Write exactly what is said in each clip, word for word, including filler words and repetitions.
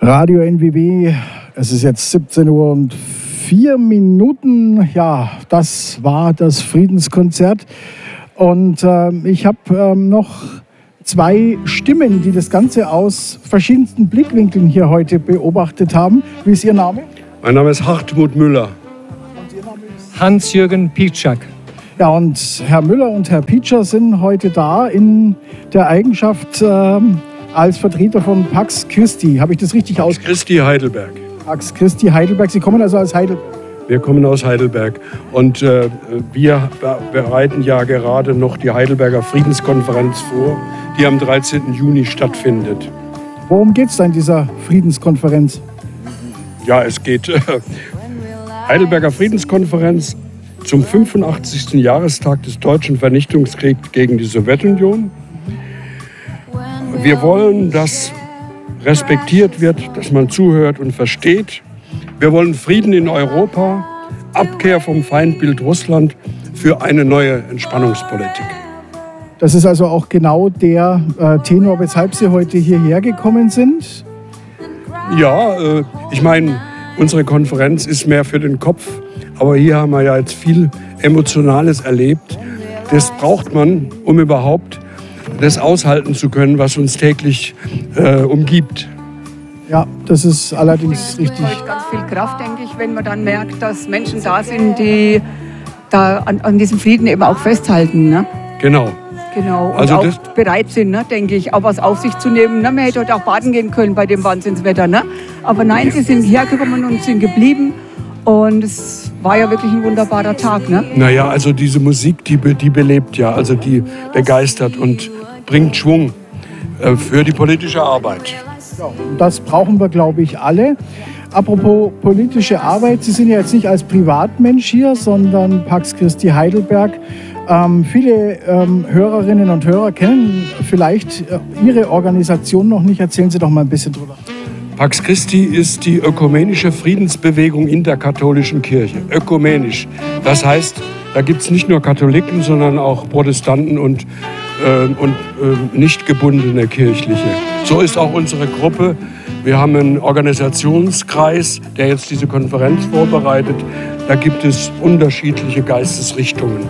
Radio N W W, es ist jetzt siebzehn Uhr und vier Minuten. Ja, das war das Friedenskonzert. Und äh, ich habe äh, noch zwei Stimmen, die das Ganze aus verschiedensten Blickwinkeln hier heute beobachtet haben. Wie ist Ihr Name? Mein Name ist Hartmut Müller. Und Ihr Name ist? Hans-Jürgen Pietschak. Ja, und Herr Müller und Herr Pietscher sind heute da in der Eigenschaft äh, als Vertreter von Pax Christi. Habe ich das richtig ausgesprochen? Pax Christi Heidelberg. Pax Christi Heidelberg. Sie kommen also aus Heidelberg? Wir kommen aus Heidelberg und äh, wir bereiten ja gerade noch die Heidelberger Friedenskonferenz vor, die am dreizehnten Juni stattfindet. Worum geht es da in dieser Friedenskonferenz? Ja, es geht äh, Heidelberger Friedenskonferenz zum fünfundachtzigsten Jahrestag des deutschen Vernichtungskriegs gegen die Sowjetunion. Wir wollen, dass respektiert wird, dass man zuhört und versteht. Wir wollen Frieden in Europa, Abkehr vom Feindbild Russland für eine neue Entspannungspolitik. Das ist also auch genau der äh, Tenor, weshalb Sie heute hierher gekommen sind? Ja, äh, ich meine, unsere Konferenz ist mehr für den Kopf, aber hier haben wir ja jetzt viel Emotionales erlebt. Das braucht man, um überhaupt das aushalten zu können, was uns täglich äh, umgibt. Ja, das ist allerdings richtig. Das gibt ganz viel Kraft, denke ich, wenn man dann merkt, dass Menschen da sind, die da an, an diesem Frieden eben auch festhalten. Ne? Genau. Genau. Und also auch das bereit sind, ne, denke ich, auch was auf sich zu nehmen. Ne? Man hätte heute auch baden gehen können bei dem Wahnsinnswetter. Ne? Aber nein, sie sind hergekommen und sind geblieben. Und es war ja wirklich ein wunderbarer Tag. Ne? Naja, also diese Musik, die, die belebt ja, also die begeistert und bringt Schwung äh, für die politische Arbeit. Ja, das brauchen wir, glaube ich, alle. Apropos politische Arbeit, Sie sind ja jetzt nicht als Privatmensch hier, sondern Pax Christi Heidelberg. Ähm, viele ähm, Hörerinnen und Hörer kennen vielleicht äh, Ihre Organisation noch nicht. Erzählen Sie doch mal ein bisschen drüber. Pax Christi ist die ökumenische Friedensbewegung in der katholischen Kirche. Ökumenisch. Das heißt, da gibt es nicht nur Katholiken, sondern auch Protestanten und, äh, und äh, nicht gebundene kirchliche. So ist auch unsere Gruppe. Wir haben einen Organisationskreis, der jetzt diese Konferenz vorbereitet. Da gibt es unterschiedliche Geistesrichtungen.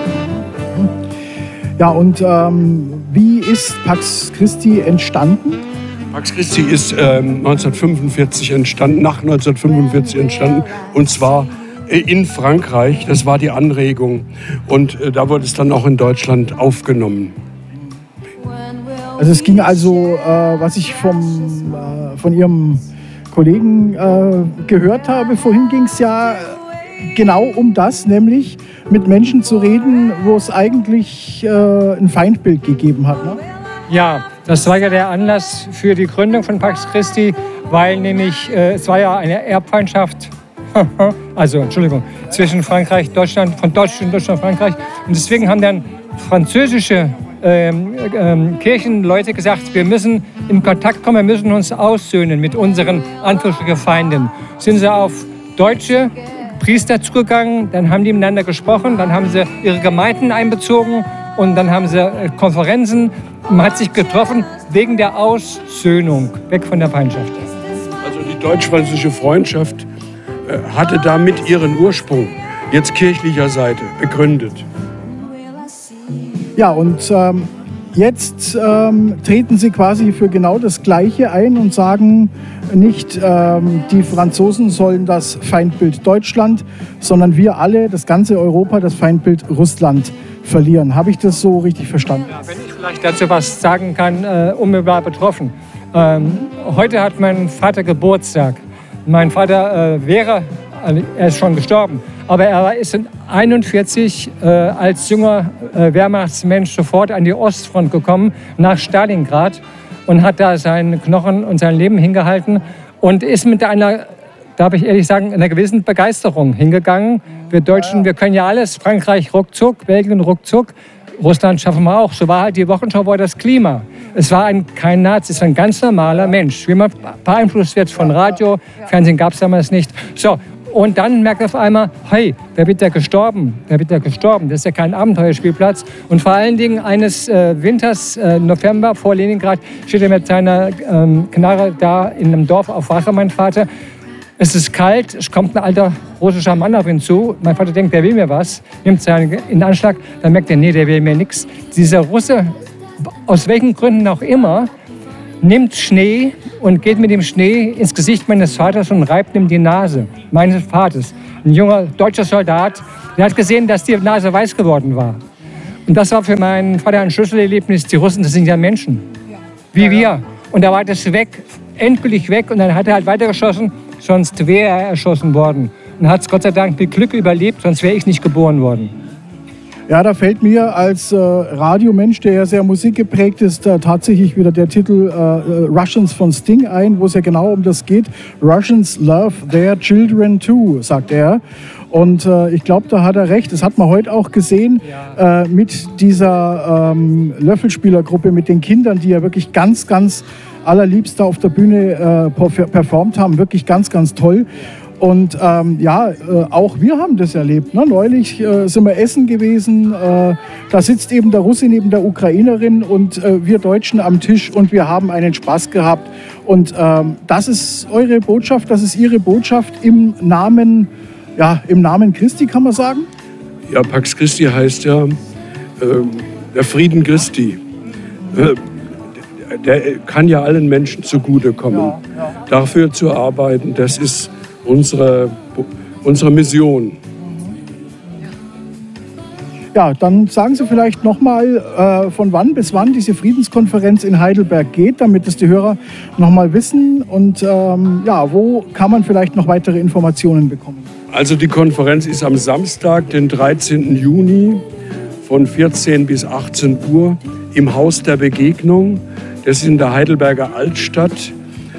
Ja, und ähm, wie ist Pax Christi entstanden? Pax Christi ist ähm, neunzehnhundertfünfundvierzig entstanden, nach neunzehnhundertfünfundvierzig entstanden, und zwar in Frankreich. Das war die Anregung, und äh, da wurde es dann auch in Deutschland aufgenommen. Also es ging also, äh, was ich vom, äh, von Ihrem Kollegen äh, gehört habe, vorhin ging es ja genau um das, nämlich mit Menschen zu reden, wo es eigentlich äh, ein Feindbild gegeben hat. Ne? Ja, das war ja der Anlass für die Gründung von Pax Christi, weil nämlich äh, es war ja eine Erbfeindschaft, also Entschuldigung, zwischen Frankreich, Deutschland, von Deutschland, Deutschland, Frankreich. Und deswegen haben dann französische ähm, ähm, Kirchenleute gesagt, wir müssen in Kontakt kommen, wir müssen uns aussöhnen mit unseren Anführungsstrichen Feinden. Sind sie auf deutsche Priester zugegangen, dann haben die miteinander gesprochen, dann haben sie ihre Gemeinden einbezogen und dann haben sie Konferenzen. Man hat sich getroffen wegen der Aussöhnung, weg von der Feindschaft. Also die deutsch-französische Freundschaft äh, hatte damit ihren Ursprung, jetzt kirchlicher Seite, begründet. Ja, und ähm, jetzt ähm, treten Sie quasi für genau das Gleiche ein und sagen nicht, ähm, die Franzosen sollen das Feindbild Deutschland, sondern wir alle, das ganze Europa, das Feindbild Russland verlieren. Habe ich das so richtig verstanden? Ja, wenn ich vielleicht dazu was sagen kann, äh, unmittelbar betroffen. Ähm, heute hat mein Vater Geburtstag. Mein Vater äh, wäre, also er ist schon gestorben, aber er ist in einundvierzig äh, als junger äh, Wehrmachtsmensch sofort an die Ostfront gekommen, nach Stalingrad, und hat da seinen Knochen und sein Leben hingehalten und ist mit einer, darf ich ehrlich sagen, einer gewissen Begeisterung hingegangen. Wir Deutschen, wir können ja alles, Frankreich ruckzuck, Belgien ruckzuck, Russland schaffen wir auch. So war halt die Wochenschau über das Klima. Es war ein, kein Nazi, es ist ein ganz normaler Mensch, wie man beeinflusst wird von Radio, Fernsehen gab es damals nicht. So, Und dann merkt er auf einmal, hey, wer wird da gestorben? Wer wird da gestorben? Das ist ja kein Abenteuerspielplatz. Und vor allen Dingen eines äh, Winters, äh, November, vor Leningrad, steht er mit seiner ähm, Knarre da in einem Dorf auf Wache, mein Vater. Es ist kalt, es kommt ein alter russischer Mann auf ihn zu. Mein Vater denkt, der will mir was, nimmt seinen in Anschlag. Dann merkt er, nee, der will mir nichts. Dieser Russe, aus welchen Gründen auch immer, nimmt Schnee und geht mit dem Schnee ins Gesicht meines Vaters und reibt ihm die Nase, meines Vaters. Ein junger deutscher Soldat, der hat gesehen, dass die Nase weiß geworden war. Und das war für meinen Vater ein Schlüsselerlebnis. Die Russen, das sind ja Menschen, wie wir. Und da war das weg, endgültig weg. Und dann hat er halt weitergeschossen, sonst wäre er erschossen worden. Und hat es Gott sei Dank mit Glück überlebt, sonst wäre ich nicht geboren worden. Ja, da fällt mir als äh, Radiomensch, der ja sehr musikgeprägt ist, äh, tatsächlich wieder der Titel äh, Russians von Sting ein, wo es ja genau um das geht. Russians love their children too, sagt er. Und äh, ich glaube, da hat er recht. Das hat man heute auch gesehen äh, mit dieser ähm, Löffelspielergruppe, mit den Kindern, die ja wirklich ganz, ganz allerliebst da auf der Bühne äh, performt haben. Wirklich ganz, ganz toll. Und ähm, ja, äh, auch wir haben das erlebt. Ne? Neulich äh, sind wir essen gewesen. Äh, da sitzt eben der Russe neben der Ukrainerin und äh, wir Deutschen am Tisch und wir haben einen Spaß gehabt. Und ähm, das ist eure Botschaft, das ist Ihre Botschaft im Namen, ja, im Namen Christi, kann man sagen? Ja, Pax Christi heißt ja äh, der Frieden Christi. Äh, der kann ja allen Menschen zugutekommen. Ja, ja. Dafür zu arbeiten, das ist Unsere, unsere Mission. Ja, dann sagen Sie vielleicht nochmal, äh, von wann bis wann diese Friedenskonferenz in Heidelberg geht, damit es die Hörer nochmal wissen. Und ähm, ja, wo kann man vielleicht noch weitere Informationen bekommen? Also die Konferenz ist am Samstag, den dreizehnten Juni von vierzehn bis achtzehn Uhr im Haus der Begegnung. Das ist in der Heidelberger Altstadt.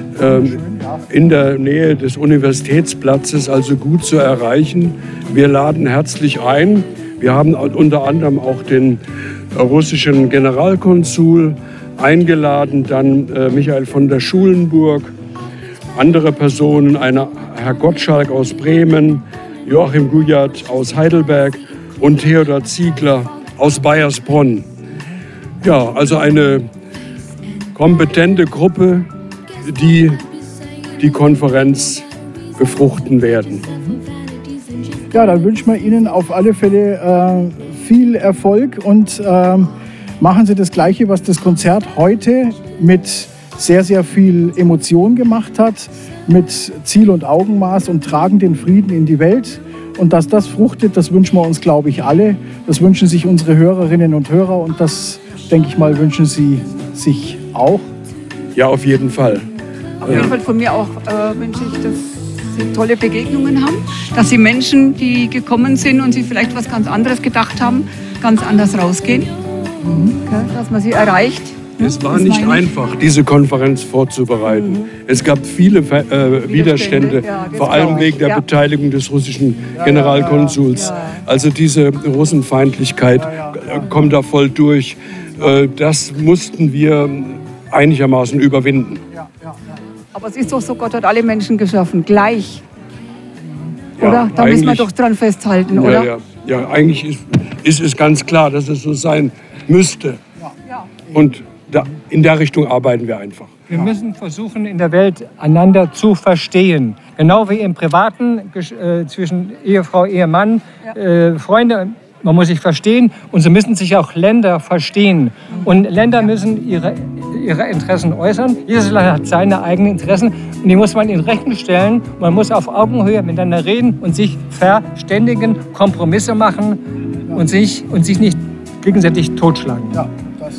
In der Nähe des Universitätsplatzes, also gut zu erreichen. Wir laden herzlich ein. Wir haben unter anderem auch den russischen Generalkonsul eingeladen, dann äh, Michael von der Schulenburg, andere Personen, eine, Herr Gottschalk aus Bremen, Joachim Gujat aus Heidelberg und Theodor Ziegler aus Baiersbronn. Ja, also eine kompetente Gruppe, die die Konferenz befruchten werden. Ja, dann wünschen wir Ihnen auf alle Fälle äh, viel Erfolg und äh, machen Sie das Gleiche, was das Konzert heute mit sehr, sehr viel Emotion gemacht hat, mit Ziel und Augenmaß und tragen den Frieden in die Welt. Und dass das fruchtet, das wünschen wir uns, glaube ich, alle. Das wünschen sich unsere Hörerinnen und Hörer und das, denke ich mal, wünschen Sie sich auch. Ja, auf jeden Fall. Auf jeden Fall von mir auch äh, wünsche ich, dass Sie tolle Begegnungen haben, dass Sie Menschen, die gekommen sind und sich vielleicht was ganz anderes gedacht haben, ganz anders rausgehen, mhm. okay, dass man sie erreicht. Es war nicht einfach, diese Konferenz vorzubereiten. Mhm. Es gab viele äh, Widerstände, Widerstände ja, vor allem wegen der ja. Beteiligung des russischen ja, Generalkonsuls. Ja, ja, ja. Also diese Russenfeindlichkeit ja, ja, ja. kommt da voll durch. Äh, das mussten wir einigermaßen überwinden. Ja, ja, ja. Aber es ist doch so, Gott hat alle Menschen geschaffen, gleich. Ja, oder? Da müssen wir doch dran festhalten, ja, oder? Ja, ja, eigentlich ist, ist es ganz klar, dass es so sein müsste. Ja. Und da, in der Richtung arbeiten wir einfach. Wir müssen versuchen, in der Welt einander zu verstehen. Genau wie im Privaten, äh, zwischen Ehefrau, Ehemann, ja. äh, Freunde. Man muss sich verstehen und so müssen sich auch Länder verstehen. Und Länder müssen ihre, ihre Interessen äußern. Jedes Land hat seine eigenen Interessen und die muss man in Rechnung stellen. Man muss auf Augenhöhe miteinander reden und sich verständigen, Kompromisse machen und sich, und sich nicht gegenseitig totschlagen. Ja, das,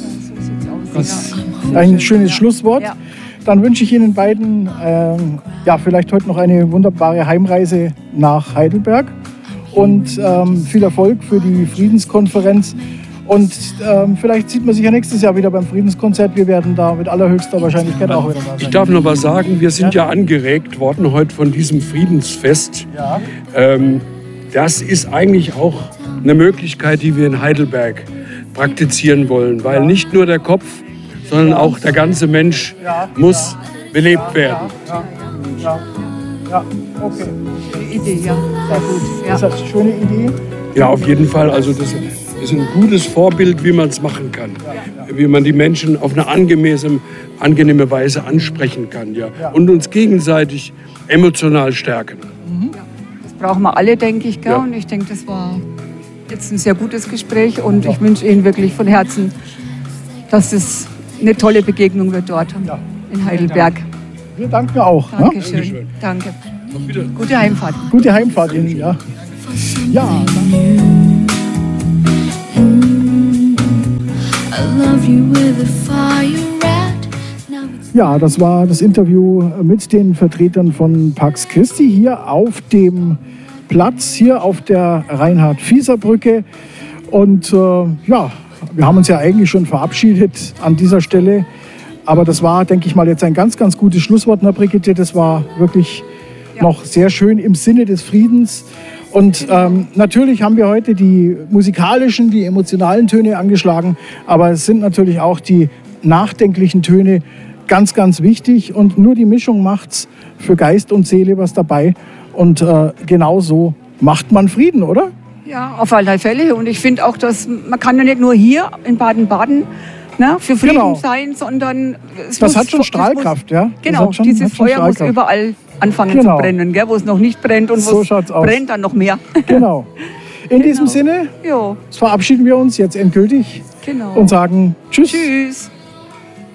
das ist ein schönes Schlusswort. Ja. Dann wünsche ich Ihnen beiden äh, ja, vielleicht heute noch eine wunderbare Heimreise nach Heidelberg. Und ähm, viel Erfolg für die Friedenskonferenz. Und ähm, vielleicht sieht man sich ja nächstes Jahr wieder beim Friedenskonzert. Wir werden da mit allerhöchster Wahrscheinlichkeit auch wieder da sein. Ich darf noch mal sagen, wir sind ja, ja angeregt worden heute von diesem Friedensfest. Ja. Ähm, das ist eigentlich auch eine Möglichkeit, die wir in Heidelberg praktizieren wollen. Weil ja. nicht nur der Kopf, sondern ja. auch der ganze Mensch ja. muss belebt ja. werden. Ja. Ja. Ja. Ja, okay. Die Idee, ja. Sehr gut. Ja. Das ist eine schöne Idee. Ja, auf jeden Fall. Also das ist ein gutes Vorbild, wie man es machen kann. Wie man die Menschen auf eine angemessene, angenehme Weise ansprechen kann. Ja. Und uns gegenseitig emotional stärken. Das brauchen wir alle, denke ich. Gell? Ja. Und ich denke, das war jetzt ein sehr gutes Gespräch. Und ich wünsche Ihnen wirklich von Herzen, dass es eine tolle Begegnung wird dort Ja. in Heidelberg. Wir danken auch. Ne? Dankeschön. Dankeschön. Danke. Auf Wiedersehen. Gute Heimfahrt. Gute Heimfahrt Ihnen. Ja, ja Ja, das war das Interview mit den Vertretern von Pax Christi hier auf dem Platz, hier auf der Reinhard-Fieser-Brücke. Und äh, ja, wir haben uns ja eigentlich schon verabschiedet an dieser Stelle. Aber das war, denke ich mal, jetzt ein ganz, ganz gutes Schlusswort, Herr Brigitte. Das war wirklich Ja. noch sehr schön im Sinne des Friedens. Und ähm, natürlich haben wir heute die musikalischen, die emotionalen Töne angeschlagen. Aber es sind natürlich auch die nachdenklichen Töne ganz, ganz wichtig. Und nur die Mischung macht's für Geist und Seele was dabei. Und äh, genau so macht man Frieden, oder? Ja, auf alle Fälle. Und ich finde auch, dass man kann ja nicht nur hier in Baden-Baden ne, für Frieden Genau. sein, sondern es Das muss, hat schon es Strahlkraft, ja. Muss, Das genau, hat schon- dieses hat schon Feuer muss Strahlkraft. überall anfangen Genau. zu brennen, gell, wo es noch nicht brennt und So wo schaut's es aus. brennt, dann noch mehr. Genau. In diesem Genau. Sinne Jo, verabschieden wir uns jetzt endgültig genau. und sagen Tschüss. Tschüss.